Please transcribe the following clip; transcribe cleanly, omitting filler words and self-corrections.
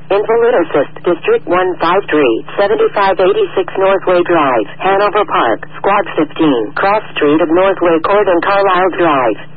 Invalid Assist, District 153, 7586 Northway Drive, Hanover Park, Squad 15, Cross Street of Northway Court and Carlisle Drive.